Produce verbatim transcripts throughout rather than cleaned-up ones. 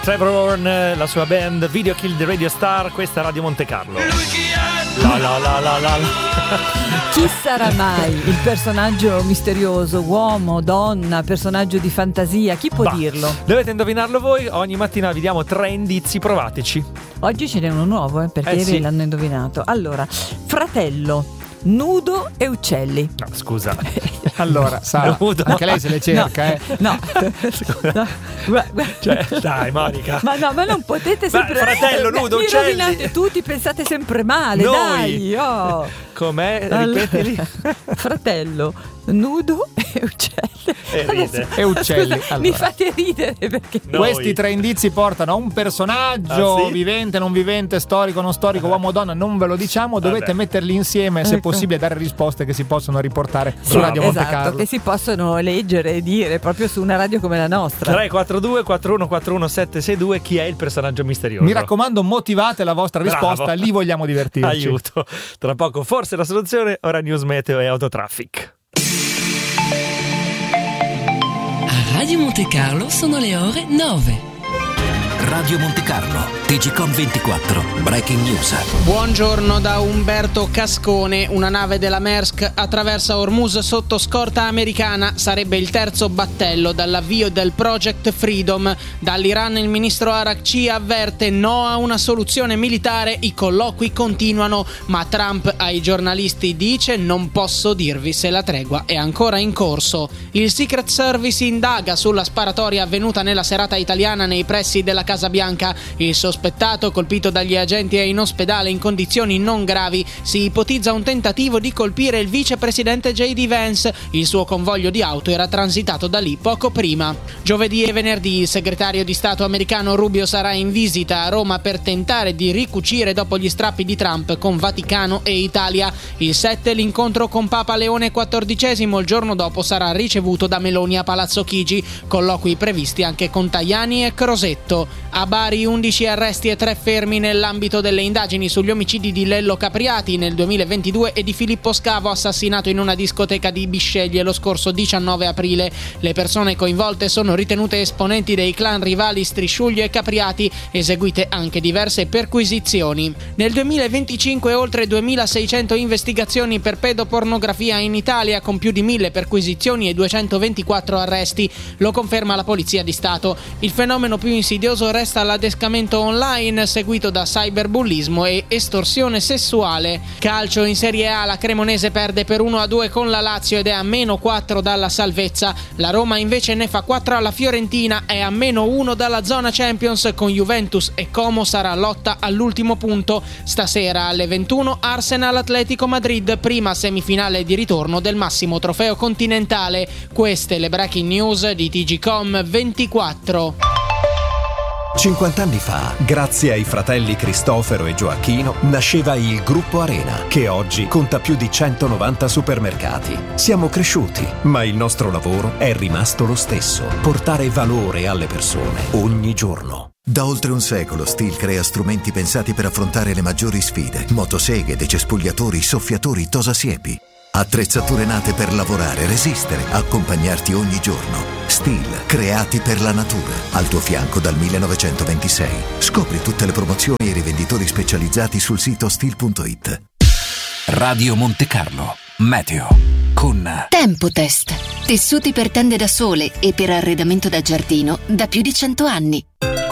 Trevor Horn, la sua band Video Kill the Radio Star, questa è Radio Monte Carlo. La la la la la. Chi sarà mai il personaggio misterioso, uomo, donna, personaggio di fantasia? Chi può bah, dirlo? Dovete indovinarlo voi, ogni mattina vi diamo tre indizi, provateci. Oggi ce n'è uno nuovo, eh, perché eh, ieri sì. l'hanno indovinato. Allora, fratello, nudo e uccelli. No, scusa. Allora, Sara, nudo. anche lei se le cerca, no, eh. No, no. Guarda, guarda. Cioè, dai, Monica. Ma no, ma non potete sempre. Ma fratello, nudo, mi uccelli. rovinate tutti, pensate sempre male, Noi. dai. Oh. Com'è? Allora, Ripetili. fratello, nudo e uccelli. E ride. E uccelli. Scusa, Allora. mi fate ridere perché Noi. Questi tre indizi portano a un personaggio Ah, sì? vivente, non vivente, storico, non storico, uomo o donna, non ve lo diciamo, dovete Vabbè. metterli insieme, se Ecco. possibile dare risposte che si possono riportare su Bravo. Radio Monte esatto, Carlo. che si possono leggere e dire proprio su una radio come la nostra. tre quattro due quattro uno quattro uno sette sei due, chi è il personaggio misterioso? Mi raccomando, motivate la vostra risposta, Bravo. lì vogliamo divertirci. Aiuto. Tra poco forse la soluzione, ora news meteo e autotraffic. A Radio Monte Carlo sono le ore nove. Radio Monte Carlo, T G Com ventiquattro, Breaking News. Buongiorno da Umberto Cascone. Una nave della Maersk attraversa Hormuz sotto scorta americana. Sarebbe il terzo battello dall'avvio del Project Freedom. Dall'Iran il ministro Arakci avverte no a una soluzione militare. I colloqui continuano, ma Trump ai giornalisti dice non posso dirvi se la tregua è ancora in corso. Il Secret Service indaga sulla sparatoria avvenuta nella serata italiana nei pressi della Casa Bianca. Il sospettato, colpito dagli agenti, è in ospedale in condizioni non gravi. Si ipotizza un tentativo di colpire il vicepresidente J D Vance. Il suo convoglio di auto era transitato da lì poco prima. Giovedì e venerdì il segretario di Stato americano Rubio sarà in visita a Roma per tentare di ricucire dopo gli strappi di Trump con Vaticano e Italia. Il sette l'incontro con Papa Leone quattordicesimo, il giorno dopo sarà ricevuto da Meloni a Palazzo Chigi. Colloqui previsti anche con Tajani e Crosetto. A Bari undici arresti e tre fermi nell'ambito delle indagini sugli omicidi di Lello Capriati nel duemilaventidue e di Filippo Scavo, assassinato in una discoteca di Bisceglie lo scorso diciannove aprile. Le persone coinvolte sono ritenute esponenti dei clan rivali Strisciuglio e Capriati, eseguite anche diverse perquisizioni. Nel duemilaventicinque oltre duemilaseicento investigazioni per pedopornografia in Italia, con più di mille perquisizioni e duecentoventiquattro arresti, lo conferma la Polizia di Stato. Il fenomeno più insidioso resta l'adescamento online, seguito da cyberbullismo e estorsione sessuale. Calcio in Serie A, la Cremonese perde per uno a due con la Lazio ed è a meno quattro dalla salvezza. La Roma invece ne fa quattro alla Fiorentina, è a meno uno dalla zona Champions. Con Juventus e Como sarà lotta all'ultimo punto. Stasera alle ventuno Arsenal Atletico Madrid, prima semifinale di ritorno del massimo trofeo continentale. Queste le breaking news di T G Com ventiquattro. cinquanta anni fa, grazie ai fratelli Cristofero e Gioacchino, nasceva il Gruppo Arena, che oggi conta più di centonovanta supermercati. Siamo cresciuti, ma il nostro lavoro è rimasto lo stesso: portare valore alle persone ogni giorno. Da oltre un secolo Stihl crea strumenti pensati per affrontare le maggiori sfide: motoseghe, decespugliatori, soffiatori, tosasiepi. Attrezzature nate per lavorare, resistere, accompagnarti ogni giorno. Stihl, creati per la natura. Al tuo fianco dal millenovecentoventisei. Scopri tutte le promozioni e i rivenditori specializzati sul sito stihl punto it. Radio Monte Carlo, meteo con Tempotest. Tessuti per tende da sole e per arredamento da giardino da più di cento anni.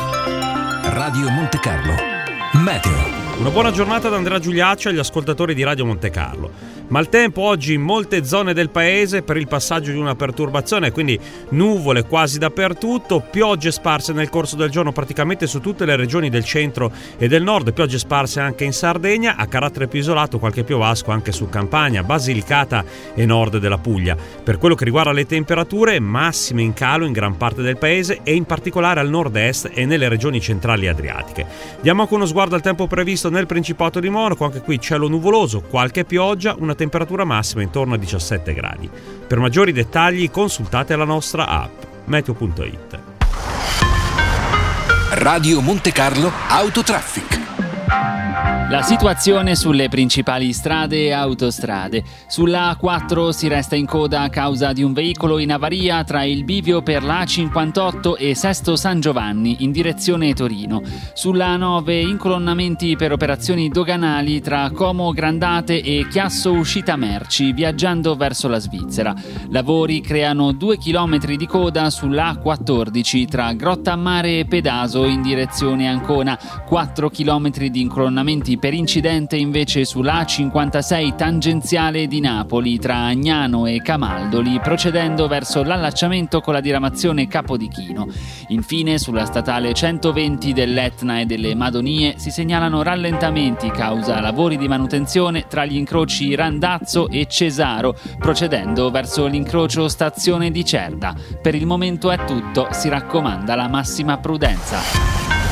Radio Monte Carlo, meteo. Una buona giornata da Andrea Giuliaccio e agli ascoltatori di Radio Monte Carlo. Maltempo oggi in molte zone del paese per il passaggio di una perturbazione, quindi nuvole quasi dappertutto, piogge sparse nel corso del giorno praticamente su tutte le regioni del centro e del nord, piogge sparse anche in Sardegna, a carattere più isolato qualche piovasco anche su Campania, Basilicata e nord della Puglia. Per quello che riguarda le temperature, massime in calo in gran parte del paese e in particolare al nord-est e nelle regioni centrali adriatiche. Diamo anche uno sguardo al tempo previsto nel Principato di Monaco, anche qui cielo nuvoloso, qualche pioggia, una temperatura massima intorno a diciassette gradi. Per maggiori dettagli consultate la nostra app meteo punto it. Radio Monte Carlo Autotraffic. La situazione sulle principali strade e autostrade. Sulla A quattro si resta in coda a causa di un veicolo in avaria tra il bivio per la A cinquantotto e Sesto San Giovanni in direzione Torino. Sulla A nove incolonnamenti per operazioni doganali tra Como Grandate e Chiasso Uscita Merci viaggiando verso la Svizzera. Lavori creano due chilometri di coda sulla A quattordici tra Grottammare e Pedaso in direzione Ancona, quattro chilometri di incolonnamenti per incidente invece sulla A cinquantasei tangenziale di Napoli tra Agnano e Camaldoli, procedendo verso l'allacciamento con la diramazione Capodichino. Infine sulla statale centoventi dell'Etna e delle Madonie si segnalano rallentamenti causa lavori di manutenzione tra gli incroci Randazzo e Cesaro, procedendo verso l'incrocio stazione di Cerda. Per il momento è tutto, si raccomanda la massima prudenza.